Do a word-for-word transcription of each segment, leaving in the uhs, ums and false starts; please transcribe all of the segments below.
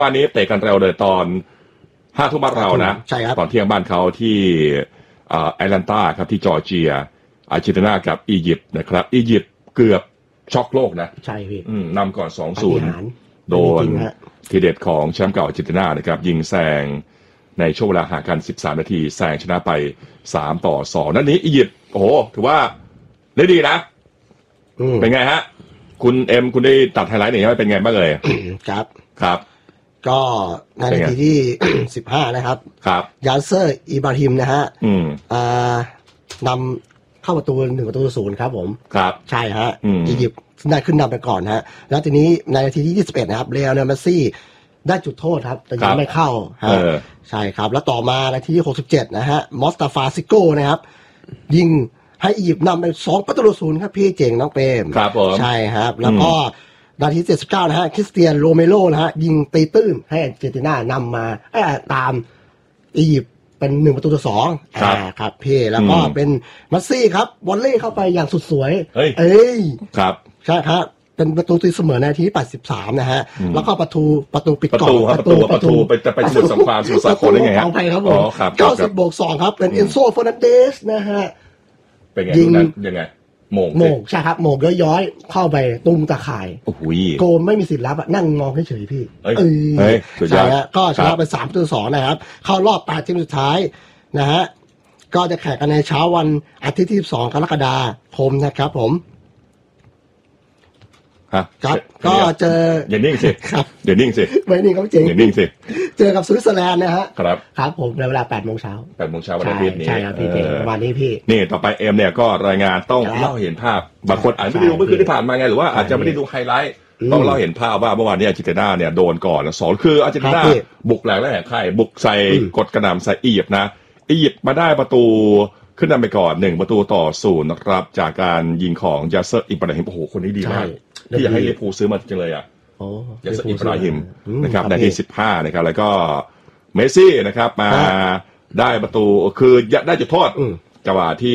วันนี้เตะกันเร็วเลยตอนห้าทุ่มบ้านเรานะใช่ครับตอนเที่ยงบ้านเขาที่แอตแลนตาครับที่จอร์เจียอาร์เจนตินากับอียิปต์นะครับอียิปต์เกือบช็อกโลกนะใช่พี่นำก่อน สองศูนย์ โดนทีเด็ดของแชมป์เก่าอาร์เจนตินานะครับยิงแซงในช่วงเวลาห่างกันสิบสามนาทีแซงชนะไปสามต่อสองนั่นนี้อียิปต์โอ้โหถือว่าได้ดีนะเป็นไงฮะคุณเอ็มคุณได้ตัดไฮไลท์หน่อยว่าเป็นไงบ้างเลยครับครับก็ในนาทีที่สิบห้านะครับครับยาเซอร์อิบราฮิมนะฮะอืมอ่านำเข้าประตูหนึ่งประตูศูนย์ครับผมครับใช่ฮะอียิปต์ได้ขึ้นนำไปก่อนฮะแล้วทีนี้ในนาทีที่ยี่สิบเอ็ดนะครับเรอัลเมสซี่ได้จุดโทษครับแต่ยังไม่เข้าฮะใช่ครับแล้วต่อมานาทีที่หกสิบเจ็ดนะฮะมอสตาฟาซิโก้นะครับยิงให้อียิปต์นำไปสองประตูต่อศูนย์ครับพี่เจ๋งน้องเปรมครับผมใช่ครับแล้วก็นาทีเจ็ดสิบเก้านะฮะคริสเตียนโรเมโรนะฮะยิงตีตื้นให้อาร์เจนตินานำมาเอ่อตามอียิปต์เป็นหนึ่งประตูต่อสองอ่าครับพี่แล้วก็เป็นมัสซี่ครับวอลเล่เข้าไปอย่างสุดสวยเอ้ยครับใช่ครับเป็นประตูตีเสมอในนาทีที่แปดสิบสามนะฮะแล้วก็ประตูประตูปิดก่อนประตูประตูไปจะไปสมุทรสงครามสู่สากลได้ไงฮะของไทยครับผมเก้าสิบบวกสองครับเป็นเอนโซเฟอร์นันเดสนะฮะเป็นไงยิงยังไงโมงโมงใช่ครับโมงย้อยๆเข้าไปตุ้มตะข่ายโอ้โหโกมไม่มีสิทธิ์รับอ่ะนั่งมองเฉยๆพี่เอ้ยใช่ฮะก็ชนะไปสามต่อสองนะครับเข้ารอบแปดทีมสุดท้ายนะฮะก็จะแข่งกันในเช้าวันอาทิตย์ที่สิบสองกรกฎาคมนะครับผมครับก็เจออย่านิ่งสิครับเดี๋ยวนิ่งสิไม่นิ่งครับจริงอย่านิ่งสิเจอกับสวิตเซอร์แลนด์นะฮะครับครับผมในเวลาแปดโมงเช้าแปดโมงเช้าวันอาทิตย์นี้ใช่ครับพี่ประมาณนี้พี่นี่ต่อไปเอ็มเนี่ยก็รายงานต้องเล่าเห็นภาพบางคนอาจไม่ได้ดูเมื่อคืนที่ผ่านมาไงหรือว่าอาจจะไม่ได้ดูไฮไลท์ต้องเล่าเห็นภาพว่าเมื่อวานนี้อาร์เจนตินาเนี่ยโดนก่อนสองคืออาร์เจนตินาบุกแหลกและแหกไข่บุกใส่กดกระหน่ำใส่อียิปต์นะอียิปต์มาได้ประตูขึ้นนำไปก่อนหนึ่งประตูต่อศูนย์นะครับจากการยิงของยาเซอร์อิบราฮิมโอ้โหคนนี้ดีมากที่อยากให้ลิเวอร์พูลซื้อมาจังเลยอ่ะยาเซอร์อิบราฮิมนะครับในที่สิบห้านะครับแล้วก็เมสซี่นะครับมาได้ประตูคือได้จุดโทษจังหวะที่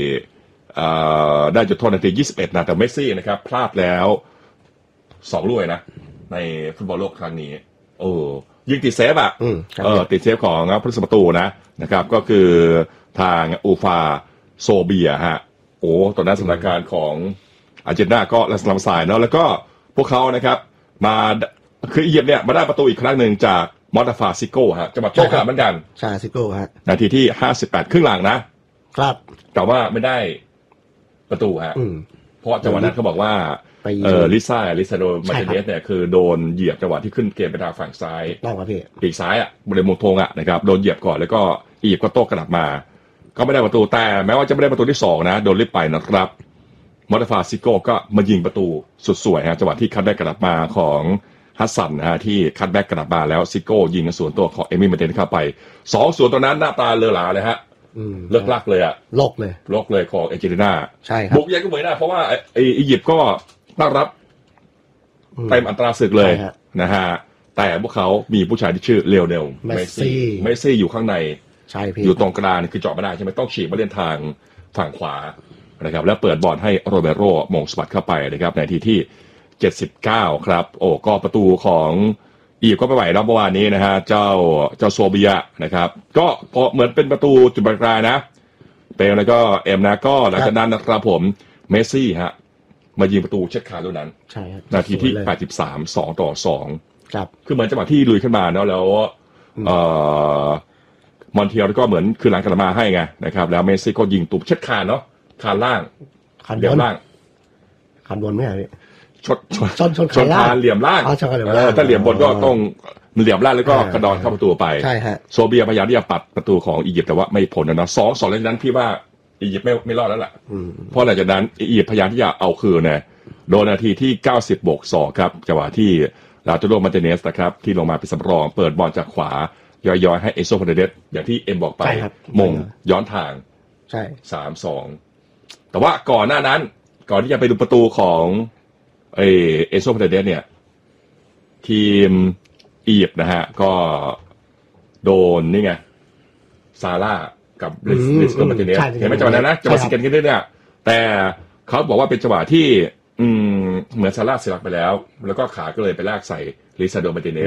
ได้จุดโทษนาทียี่สิบเอ็ดนะแต่เมสซี่นะครับพลาดแล้วสองลูกนะในฟุตบอลโลกครั้งนี้โอ้ยิงติดเซฟอ่ะเออติดเซฟของผู้รักษาประตูนะนะครับก็คือทางอูฟาโซเบียฮะโอ้ตอนนั้นสถานการณ์ของอาร์เจนตินาก็ระสำสายเนาะแล้วก็พวกเขานะครับมาคืออียิปต์เนี่ยมาได้ประตูอีกครั้งหนึ่งจากมอสตาฟาซิโก้ฮะจังหวะโต้กลับเหมือนกันใช่ซิโก้ฮะนาทีที่ห้าสิบแปดครึ่งหลังนะครับแต่ว่าไม่ได้ประตูฮะเพราะจังหวะนั้นเขาบอกว่าเออลิซ่าลิซาโดมาร์ติเนสเนี่ยคือโดนเหยียบจังหวะที่ขึ้นเกมไปทางฝั่งซ้ายต้องครับพี่ปีกซ้ายอ่ะบริเวณมุมธงอ่ะนะครับโดนเหยียบก่อนแล้วก็อียิปต์ก็โต้กลับมาก็ไม่ได้ประตูแต่แม้ว่าจะไม่ได้ประตูที่สองนะโดนลิบไปนะครับมอสตาฟาซิโก้ก็มายิงประตูสุดสวยฮะจังหวะที่คัทแบ็กกลับมาของฮัสซันนะฮะที่คัทแบ็กกลับมาแล้วซิโก้ยิงสวนตัวของเอมี่มาร์ติเนสเข้าไปสองสวนตรงนั้นหน้าตาเลอะหลาเลยฮะเลิกลักเลยอ่ะลกเลยลกเลยของอาร์เจนตินาใช่ครับบุกยังก็เหมือนนะเพราะว่าไออียิปต์ก็ต้อนรับเต็มอัตราศึกเลยนะฮะแต่พวกเขามีผู้ชายที่ชื่อเลโอเนลเมสซี่เมสซี่อยู่ข้างในใช่พี่อยู่ตรงกลางคือเจาะไม่ได้ใช่ไหมต้องฉีกมาเล่นทางฝั่งขวานะครับแล้วเปิดบอลให้โรเบโรมงสปัดเข้าไปนะครับในทีที่เจ็ดสิบเก้าครับโอ้ก็ประตูของอียิปต์ก็ไปไหวนะเมื่อวานนี้นะฮะเจ้าเจ้าโซเบียนะครับก็พอเหมือนเป็นประตูจุดบรรกลางนะเปลแล้วก็เอ็มนะก็หลังจากนั้นนะครับผมเมสซี่ฮะมายิงประตูเช็ดขาตัวนั้นใช่ครับนาทีที่แปดสิบสาม สองต่อสองครับคือเหมือนจังหวะที่ลุยขึ้นมาเนาะแล้วเอ่อมอนเทียลก็เหมือนคือหลังกลับมาให้ไงนะครับแล้วเมสซี่ก็ยิงตุบเช็ดคานเนาะคานล่างเหลี่ยมล่างคานบนไม่ใช่ชดชนชนชนคานเหลี่ยมล่างถ้าเหลี่ยมบนก็ต้องเหลี่ยมล่างแล้วก็กระดอนเข้าประตูไปใช่ฮะโซเบียพยายามที่จะปัดประตูของอียิปต์แต่ว่าไม่ผลนะสองสองแล้วนั้นพี่ว่าอียิปต์ไม่ไม่รอดแล้วล่ะเพราะหลังจากนั้นอียิปต์พยายามที่จะเอาคืนเนี่ยโดนนาทีที่เก้าสิบบวกสองครับจังหวะที่ลาโตโรมาร์ติเนสนะครับที่ลงมาเป็นสำรองเปิดบอลจากขวาย้อยๆให้เอโซเฟเดเดสอย่างที่เอ็มบอกไปมงย้อนทางใช่สามสอง แต่ว่าก่อนหน้านั้นก่อนที่จะไปดูประตูของเอเอโซเฟเดเดสเนี่ยทีมอียิปต์นะฮะก็โดนนี่ไงซาร่ากับลิสโตมาร์ติเนสเห็นไหมจังหวะนั้นนะจังหวะสเกนกันเนี่ยแต่เขาบอกว่าเป็นจังหวะที่อืมเหมือนซาร่าเสียหลักไปแล้วแล้วก็ขาก็เลยไปลากใส่ลิซาโดมาร์ติเนส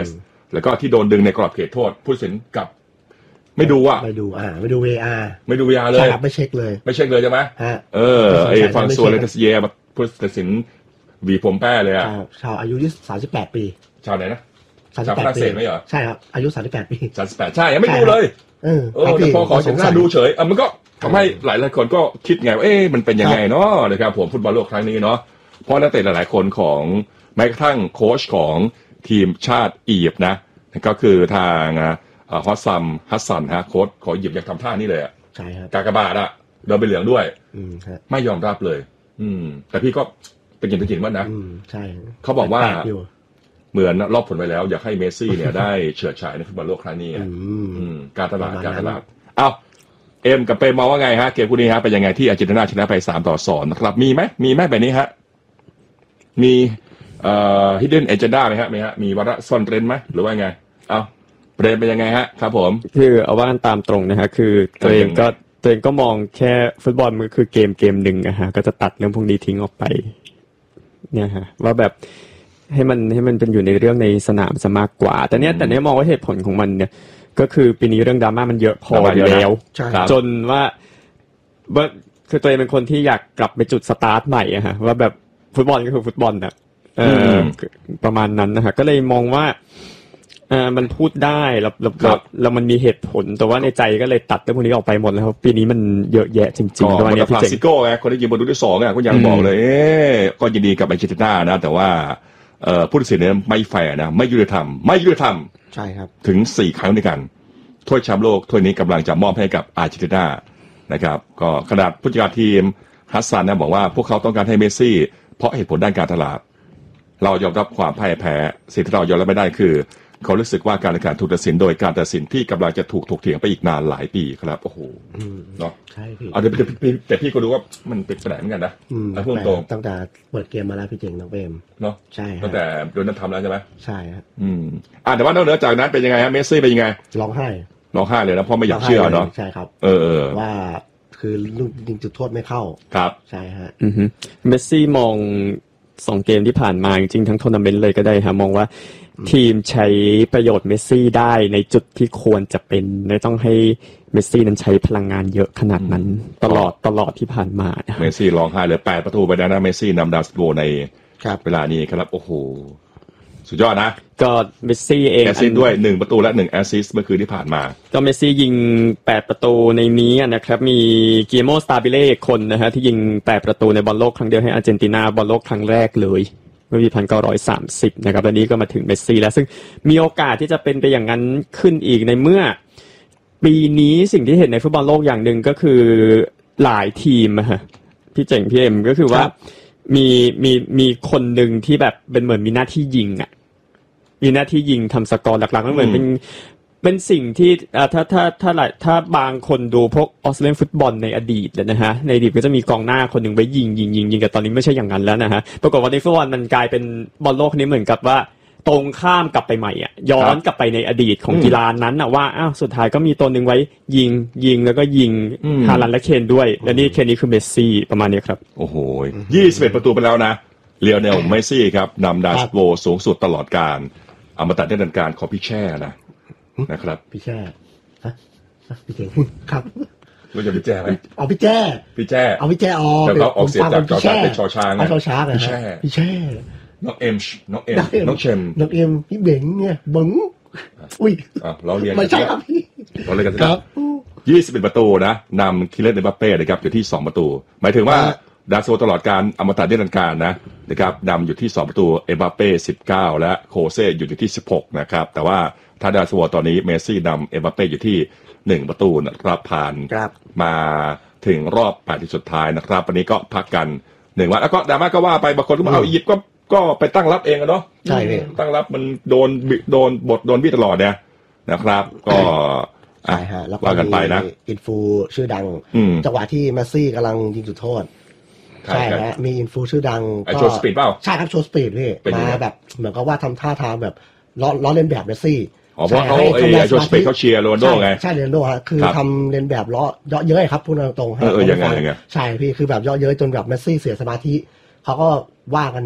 แล้วก็ที่โดนดึงในกรอบเขตโทษผู้ตัดสินกับไม่ดูอ่ะไม่ดูอ่าไม่ดู วี อาร์ไม่ดู วี อาร์ เลยใช่ครับไม่เช็คเลยไม่เช็คเลยใช่ไหมเออไอ้ฟังซัวเลตเซียผู้ตัดสินวีผมแป้เลยอ่ะชาวอายุที่สามสิบแปดปีชาวไหนนะชาวฝรั่งเศสไม่เหรอใช่ครับอายุสามสิบแปดปีสามสิบแปดใช่ยังไม่ดูเลยเออเออแต่พอขอสงสารดูเฉยอ่ะมันก็ทำให้หลายหลายคนก็คิดไงว่าเอ๊ะมันเป็นยังไงเนาะนะครับผมฟุตบอลโลกครั้งนี้เนาะเพราะนักเตะหลายๆคนของแม้กระทั่งโค้ชของทีมชาติอียิปต์นะก็คือทางฮอสซัมฮัสซันฮะโค้ชของอียิปต์ยังทำท่านี้เลยอ่ะใช่ครับกากบาทอ่ะโดนใบเหลืองด้วยอืมไม่ยอมรับเลยอืมแต่พี่ก็เป็นกินเป็นกินว่านะอืมใช่เขาบอกว่าเหมือนรอบผลไปแล้วอยากให้เมสซี่เนี่ยได้เฉิดฉายในฟุตบอลโลกครั้งนี้อืมการตลาดการตลาดเอ้าเอ็มกับเปมองว่าไงฮะเกมคู่นี้ฮะเป็นยังไงที่อาร์เจนตินาชนะไปสามต่อสองนะครับมีไหมมีไหมแบบนี้ฮะมีเอ่อ hidden agenda ไหมฮะมีฮะมีวาระซ่อนเร้นไหมหรือว่าไงเอ้าประเด็นเป็นยังไงฮะครับผมคือเอาว่ากันตามตรงนะฮะคือตัวเองก็ตัวเองก็มองแค่ฟุตบอลมันคือเกมเกมหนึ่งอะฮะก็จะตัดเรื่องพวกนี้ทิ้งออกไปเนี่ยฮะว่าแบบให้มันให้มันเป็นอยู่ในเรื่องในสนามซะมากกว่าแต่เนี้ยแต่เนี้ยมองว่าเหตุผลของมันเนี่ยก็คือปีนี้เรื่องดราม่ามันเยอะพออยู่แล้วจนว่าว่าคือตัวเองเป็นคนที่อยากกลับไปจุดสตาร์ทใหม่อะฮะว่าแบบฟุตบอลก็คือฟุตบอลนะเออประมาณนั้นนะฮะก็เลยมองว่าอ่ามันพูดได้แล้วแล้วแล้วมันมีเหตุผลแต่ว่าในใจก็เลยตัดเรื่องพวกนี้ออกไปหมดแล้วปีนี้มันเยอะแยะจริงๆตัวนี้พี่เจ๋งซิโก้ไงคนที่ยิงประตูที่สองอ่ะก็ยังบอกเลยเอ๊ะก็ยินดีกับอาร์เจนตินานะแต่ว่าเอ่อผู้ตัดสินเนี่ยไม่แฟร์นะไม่ยุติธรรมไม่ยุติธรรมใช่ครับถึงสี่ครั้งด้วยกันถ้วยแชมป์โลกถ้วยนี้กำลังจะมอบให้กับอาร์เจนตินานะครับก็ขนาดผู้จัดการทีมฮัสซันนะบอกว่าพวกเขาต้องการให้เมสซี่เพราะเหตุผลด้านการตลาดเรายอมรับความพ่ายแพ้สิ่งที่เรายอมรับไม่ได้คือเขารู้สึกว่าการแข่งขันถูกตัดสินโดยการตัดสินที่กำลังจะถูกถกเถียงไปอีกนานหลายปีครับโอ้โหเนาะใช่พี่เอาแต่พี่ก็ดูว่ามันเป็นแปลกเหมือนกันนะแล้วพูดตรงตั้งแต่เปิดเกมมาแล้วพี่เจ๋งน้องเปมเนาะใช่ตั้งแต่โดนนั้นทำแล้วใช่ไหมใช่ครับอืมอ่าแต่ว่านอกเหนือจากนั้นเป็นยังไงฮะเมสซี่เป็นยังไงร้องไห้ร้องไห้เลยนะเพราะไม่อยากเชื่อเนาะใช่ครับเออว่าคือลูกยิงจุดโทษไม่เข้าครับใช่ฮะอือฮึเมสซี่มองสองเกมที่ผ่านมาจริงๆทั้งทัวร์นาเมนต์เลยก็ได้ฮะมองว่าทีมใช้ประโยชน์เมสซี่ได้ในจุดที่ควรจะเป็นไม่ต้องให้เมสซี่นั้นใช้พลังงานเยอะขนาดนั้นตลอดตลอดที่ผ่านมาเมสซี่ร้องไห้เลยแปดประตูไปแล้วนะเมสซี่นำดาวซันโวในเวลานี้ครับโอ้โหสุดยอดนะก็เมสซี่เองแอสซิสต์ด้วยหนึ่งประตูและหนึ่งแอสซิสต์เมื่อคืนที่ผ่านมาก็เมสซี่ยิงแปดประตูในนี้นะครับมีกิโมสตาบิเล่คนนะฮะที่ยิงแปดประตูในบอลโลกครั้งเดียวให้อาร์เจนตินาบอลโลกครั้งแรกเลยเมื่อปีหนึ่งพันเก้าร้อยสามสิบนะครับและนี้ก็มาถึงเมสซี่แล้วซึ่งมีโอกาสที่จะเป็นไปอย่างนั้นขึ้นอีกในเมื่อปีนี้สิ่งที่เห็นในฟุตบอลโลกอย่างหนึ่งก็คือหลายทีมฮะพี่เจ๋งพี่เอ็มก็คือว่ามีมีมีคนหนึ่งที่แบบเป็นเหมือนมีหน้าที่ยิงอ่ะมีหน้าที่ยิงทำสกอร์หลักๆมันเหมือนเป็นเป็นสิ่งที่อ่าถ้าถ้าถ้าหลายถ้าบางคนดูพวกออสเตรเลียนฟุตบอลในอดีตเลยนะฮะในอดีตก็จะมีกองหน้าคนหนึ่งไว้ยิงยิงยิงยิงแต่ตอนนี้ไม่ใช่อย่างนั้นแล้วนะฮะปรากฏว่าในฟุตบอลมันกลายเป็นบอลโลกนี้เหมือนกับว่าตรงข้ามกลับไปใหม่อ่ะย้อนกลับไปในอดีตของกีฬานั้นอ่ะว่าอ้าวสุดท้ายก็มีตัวหนึ่งไว้ยิงยิงแล้วก็ยิงฮาลันด์และเคนด้วยและนี่เคนนี้คือเมสซี่ประมาณนี้ครับโอ้โหยี่สิบเอ็ดประตูไปแล้วนะเลโอเนลเมสซี่ครับนำดาวซันโวสูงสุดตลอดกาลอมตะนิรันดร์การของพี่แช่นะนะครับพี่แช่ฮะพี่เจ๋งครับรู้จักพี่แช่ไหมเอาพี่แจ้พี่แจ้เอาพี่แจ้ออกแต่เราออกเสียงจากจอจานเป็นชอช้างนะชอช้างพี่แช่พี่แช่น้องเอ็มน้องเอ็มน้องเชมน้องเอ็มพี่เบงเนี่ยบึ้งอุ้ยอ่ะเราเรียนไม่ใช่ครับพี่เราเรียนกันครับยี่สิบเอ็ดประตูนะนำคิเลนเอ็มบัปเป้นะครับอยู่ที่สองประตูหมายถึงว่าดาโซตลอดการอมตะนิรันดร์การนะนะครับนำอยู่ที่สองประตูเอ็มบัปเป้สิบเก้าและโคเซ่อยู่ที่สิบหกนะครับแต่ว่าถ้าดาโซตอนนี้เมสซี่นำเอ็มบัปเป้อยู่ที่หนึ่งประตูนะครับผ่านมาถึงรอบแปดทีมสุดท้ายนะครับวันนี้ก็พักกันหนึ่งวันแล้วก็ดราม่าก็ว่าไปบางคนก็มาเอาอียิปต์ก็ก็ไปตั้งรับเองกันเนาะใช่เลยตั้งรับมันโดนโดนบทโดนบี้ตลอดเนี่ยนะครับก็ใช่ฮะแล้วก็ว่ากันไปนะอินฟูชื่อดังจังหวะที่เมสซี่กำลังยิงจุดโทษใช่ฮะมีอินฟูชื่อดังก็โชว์สปีดเปล่าใช่ครับโชว์สปีดพี่มาแบบเหมือนกับว่าทำท่าทางแบบล้อล้อเลียนแบบเมสซี่อ๋อเพราะเขาไอ้โชว์สปีดเขาเชียร์โรนัลโดไงใช่โรนัลโดฮะคือทำเลียนแบบล้อเยอะเย้ยครับพูดตรงๆฮะเออยังไงยังไงใช่พี่คือแบบเยอะเย้ยจนแบบเมสซี่เสียสมาธิเขาก็ว่ากันพอ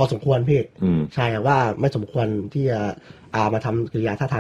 พอสมควรพี่อืมใช่ครับว่าไม่สมควรที่จะอ่ามาทำกิริยาท่าทาง